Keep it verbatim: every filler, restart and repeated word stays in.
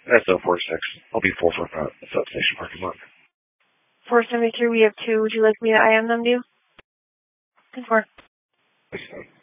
S O four six. I'll be four four five substation parking lot. four seventy-three, we have two. Would you like me to I M them, do? ten four.